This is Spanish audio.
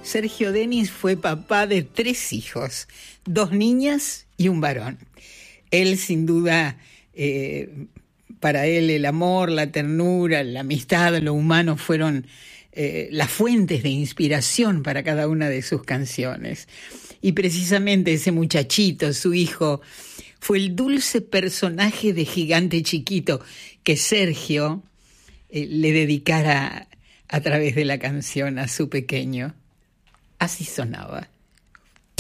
Sergio Denis fue papá de 3 hijos, 2 niñas y un varón. Él, sin duda, para él el amor, la ternura, la amistad, lo humano fueron las fuentes de inspiración para cada una de sus canciones. Y precisamente ese muchachito, su hijo, fue el dulce personaje de Gigante Chiquito que Sergio le dedicara a través de la canción a su pequeño. Así sonaba.